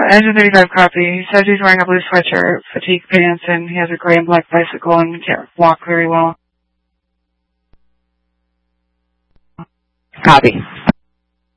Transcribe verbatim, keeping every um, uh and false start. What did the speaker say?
Engine thirty-five copy. He says he's wearing a blue sweatshirt, fatigue pants, and he has a gray and black bicycle and can't walk very well. Copy.